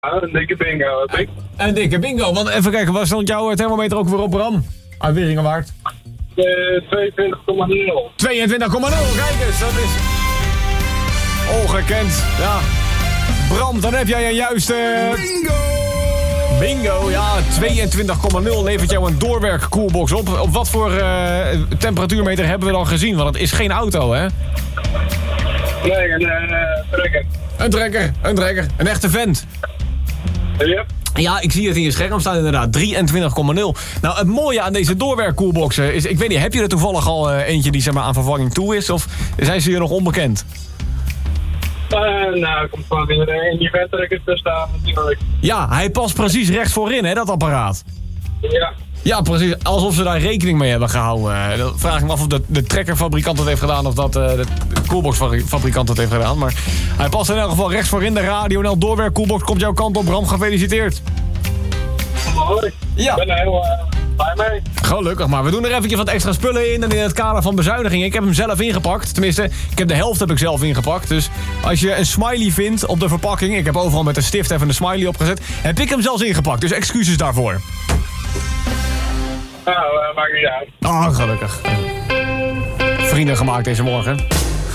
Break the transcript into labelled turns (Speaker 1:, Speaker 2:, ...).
Speaker 1: een dikke bingo.
Speaker 2: Een dikke bingo, want even kijken, waar stond jouw thermometer ook weer op, Bram? Uit Wieringenwaard.
Speaker 1: 22,0.
Speaker 2: 22,0, kijk eens, dat is ongekend. Ja. Bram, dan heb jij een juiste... Bingo, ja, 22,0 levert jou een doorwerkkoelbox op. Op wat voor temperatuurmeter hebben we dan gezien? Want het is geen auto, hè?
Speaker 1: Nee, een trekker.
Speaker 2: Een trekker. Een echte vent.
Speaker 1: Yep.
Speaker 2: Ja, ik zie het in je scherm staan inderdaad. 23,0. Nou, het mooie aan deze doorwerkkoelboxen is... Ik weet niet, heb je er toevallig al eentje die zeg maar aan vervanging toe is? Of zijn ze hier nog onbekend?
Speaker 1: Nou, komt gewoon weer in die venttrekker te staan natuurlijk.
Speaker 2: Ja, hij past precies rechts voorin, hè, dat apparaat.
Speaker 1: Ja.
Speaker 2: Ja, precies. Alsof ze daar rekening mee hebben gehouden. Dan vraag ik me af of de trekkerfabrikant het heeft gedaan... of dat de koelboxfabrikant het heeft gedaan. Maar hij past in elk geval rechts voorin. De Radio NL doorwerkkoelbox komt jouw kant op. Bram, gefeliciteerd.
Speaker 1: Mooi.
Speaker 2: Ja.
Speaker 1: Ik ben er heel blij mee.
Speaker 2: Gelukkig, maar we doen er eventjes wat extra spullen in. En in het kader van bezuinigingen. Ik heb hem zelf ingepakt. Tenminste, ik heb de helft heb ik zelf ingepakt. Dus als je een smiley vindt op de verpakking... ik heb overal met een stift even een smiley opgezet... heb ik hem zelfs ingepakt. Dus excuses daarvoor.
Speaker 1: Nou, maakt niet uit.
Speaker 2: Ah, gelukkig. Vrienden gemaakt deze morgen.